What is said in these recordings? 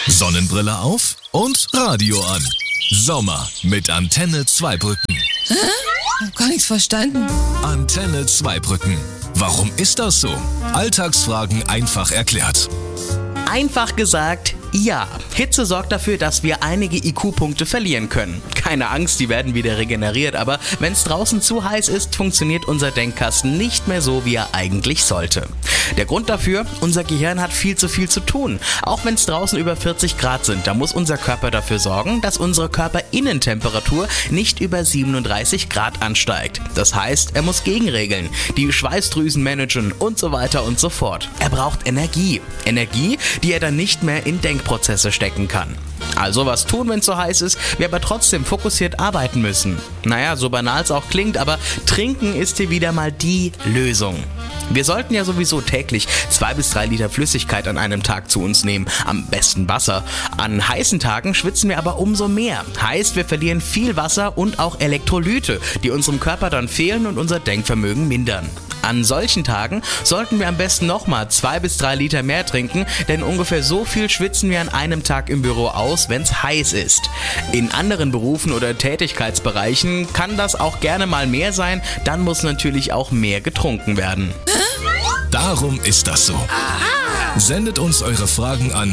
Sonnenbrille auf und Radio an. Sommer mit Antenne Zweibrücken. Hä? Ich hab gar nichts verstanden. Antenne Zweibrücken. Warum ist das so? Alltagsfragen einfach erklärt. Einfach gesagt, ja. Hitze sorgt dafür, dass wir einige IQ-Punkte verlieren können. Keine Angst, die werden wieder regeneriert, aber wenn es draußen zu heiß ist, funktioniert unser Denkkasten nicht mehr so, wie er eigentlich sollte. Der Grund dafür, unser Gehirn hat viel zu tun. Auch wenn es draußen über 40 Grad sind, da muss unser Körper dafür sorgen, dass unsere Körperinnentemperatur nicht über 37 Grad ansteigt. Das heißt, er muss gegenregeln, die Schweißdrüsen managen und so weiter und so fort. Er braucht Energie. Energie, die er dann nicht mehr in Denkprozesse stecken kann. Also was tun, wenn es so heiß ist, wir aber trotzdem fokussiert arbeiten müssen. Naja, so banal es auch klingt, aber trinken ist hier wieder mal die Lösung. Wir sollten ja sowieso täglich 2 bis 3 Liter Flüssigkeit an einem Tag zu uns nehmen, am besten Wasser. An heißen Tagen schwitzen wir aber umso mehr. Heißt, wir verlieren viel Wasser und auch Elektrolyte, die unserem Körper dann fehlen und unser Denkvermögen mindern. An solchen Tagen sollten wir am besten nochmal 2 bis 3 Liter mehr trinken, denn ungefähr so viel schwitzen wir an einem Tag im Büro aus, wenn es heiß ist. In anderen Berufen oder Tätigkeitsbereichen kann das auch gerne mal mehr sein, dann muss natürlich auch mehr getrunken werden. Darum ist das so. Sendet uns eure Fragen an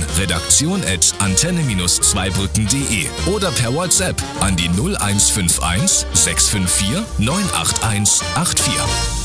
redaktion@antenne-zweibrücken.de oder per WhatsApp an die 0151 654 98184.